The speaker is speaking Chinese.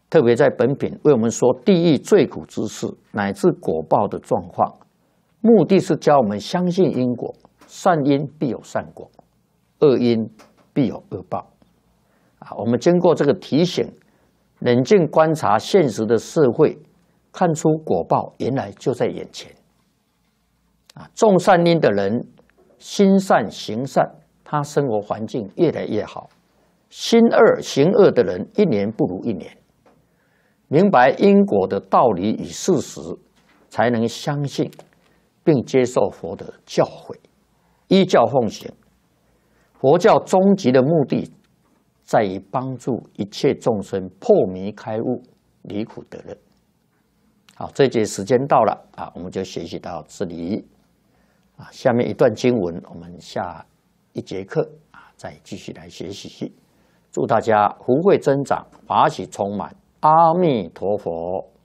特别在本品为我们说地狱最苦之事乃至果报的状况，目的是教我们相信因果，善因必有善果，恶因必有恶报。我们经过这个提醒，冷静观察现实的社会，看出果报原来就在眼前。种善因的人，心善行善，他生活环境越来越好；心恶行恶的人，一年不如一年。明白因果的道理与事实，才能相信并接受佛的教诲，依教奉行。佛教终极的目的在于帮助一切众生破迷开悟，离苦得乐。好，这节时间到了我们就学习到这里下面一段经文，我们下一节课再继续来学习。祝大家福慧增长，法喜充满。阿弥陀佛。